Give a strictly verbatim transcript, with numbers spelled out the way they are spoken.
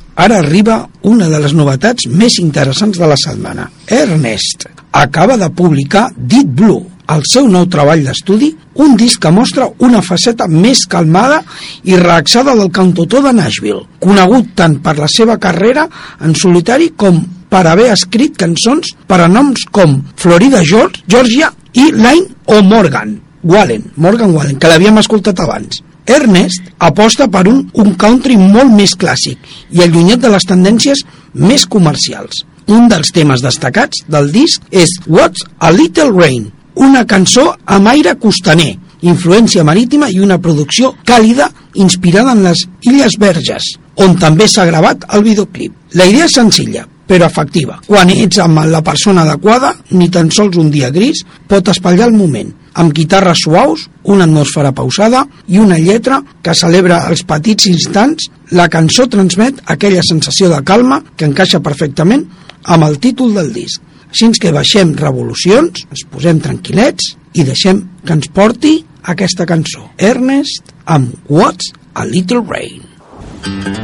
Ara arriba una de les novetats més interessants de la setmana. Ernest acaba de publicar Deep Blue, el seu nou treball d'estudi, un disc que mostra una faceta més calmada i relaxada del cantautor de Nashville, conegut tant per la seva carrera en solitari com per haver escrit cançons per a noms com Florida George, Georgia i Lynn o Morgan Wallen, Morgan Wallen, que l'havíem escoltat abans. Ernest aposta per un, un country molt més clàssic i allunyat de les tendències més comercials. Un dels temes destacats del disc és What's a Little Rain, una cançó amb aire costaner, influència marítima i una producció càlida inspirada en les Illes Verges, on també s'ha gravat el videoclip. La idea és senzilla, però efectiva. Quan ets amb la persona adequada, ni tan sols un dia gris pot espatllar el moment, amb guitarres suaus, una atmosfera pausada i una lletra que celebra els petits instants. La cançó transmet aquella sensació de calma que encaixa perfectament amb el títol del disc. Així que baixem revolucions, ens posem tranquil·lets i deixem que ens porti aquesta cançó. Ernest amb What's a Little Rain.